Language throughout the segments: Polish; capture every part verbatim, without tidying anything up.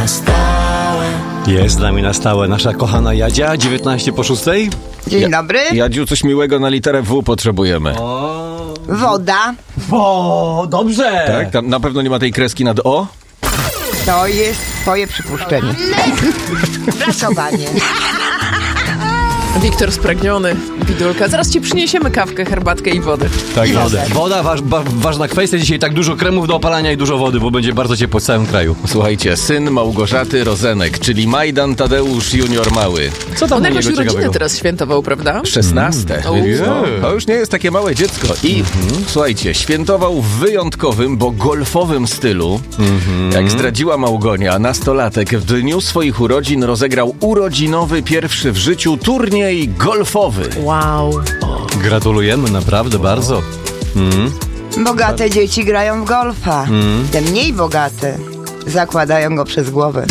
na stałe. Jest z nami na stałe nasza kochana Jadzia, dziewiętnaście po szóstej. Dzień Ja, dobry. Jadziu, coś miłego na literę W potrzebujemy. Woda. O, dobrze! Tak? Tam na pewno nie ma tej kreski nad O? To jest twoje przypuszczenie. Prasowanie. Wiktor spragniony, Bidulka. Zaraz ci przyniesiemy kawkę, herbatkę i wodę. Tak, wodę. Woda, waż, ba, ważna kwestia. Dzisiaj tak dużo kremów do opalania i dużo wody, bo będzie bardzo ciepło w całym kraju. Słuchajcie, syn Małgorzaty Rozenek, czyli Majdan Tadeusz Junior Mały. Co tam On u jakoś niego urodziny ciekawego? teraz świętował, prawda? szesnaste. Mm. Więc, no, Ojej. to już nie jest takie małe dziecko. I słuchajcie, świętował w wyjątkowym, bo golfowym stylu. Jak zdradziła Małgonia, nastolatek w dniu swoich urodzin rozegrał urodzinowy, pierwszy w życiu turniej golfowy. Wow. Gratulujemy, naprawdę bardzo. Mm. Bogate dzieci grają w golfa. Te mniej bogate zakładają go przez głowę.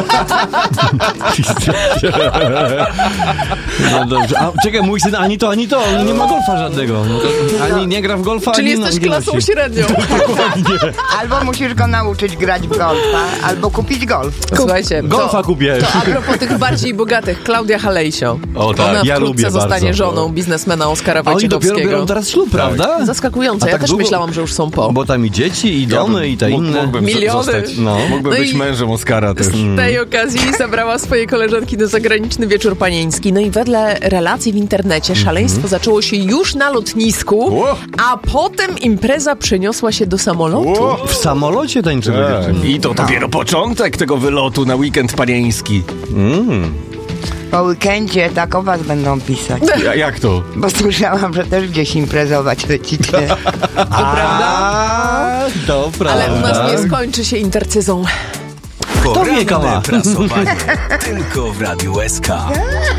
No dobrze. A czekaj, mój syn ani to, ani to, on nie ma golfa żadnego. No to ani nie gra w golfa, Czyli ani jesteś na klasą gimnaście. średnią. Albo musisz go nauczyć grać w golfa, albo kupić golf. Słuchajcie, Golfa to, kupię. to a propos tych bardziej bogatych, Klaudia Halejsio. O tak, Ona ja wkrótce lubię zostanie bardzo. żoną biznesmena Oskara A oni dopiero Wojciechowskiego. biorą teraz ślub, prawda? Zaskakujące. A Ja tak też długo? myślałam, że już są po. Bo tam i dzieci, i domy, i te Mógł- inne. Mógłbym Miliony. zostać. No. Mógłbym No być i- mężem Oskara też. Z tej okazji zabrała swoje koleżanki na zagraniczny wieczór panieński. No i wedle relacji w internecie szaleństwo zaczęło się już na lotnisku, Ło. a potem impreza przeniosła się do samolotu. Ło. W samolocie tańczyły Tak. dziewczyny. I to dopiero początek tego wylotu na weekend panieński. Po weekendzie tak o was będą pisać. Ja, jak to? Bo słyszałam, że też gdzieś imprezować lecicie. To prawda? A, to prawda. Ale u nas nie skończy się intercyzą. Kto wie, kama? Prasowanie tylko w Radiu S K.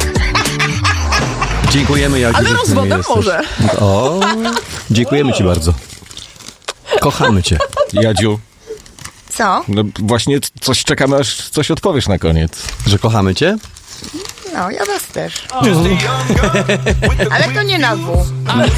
Dziękujemy, Jadziu. Ale że z nami rozwodem jesteś. może. O, dziękujemy ci bardzo. Kochamy cię. Jadziu, Co? no właśnie coś czekamy, aż coś odpowiesz na koniec. Że kochamy cię? No, ja was też. Ale to nie na W.